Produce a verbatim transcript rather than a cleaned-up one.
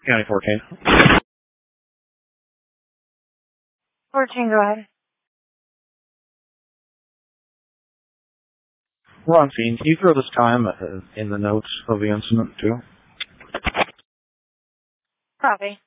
County fourteen. fourteen, go ahead. Ron Fiend, can you throw this time uh, in the notes of the incident, too? Copy.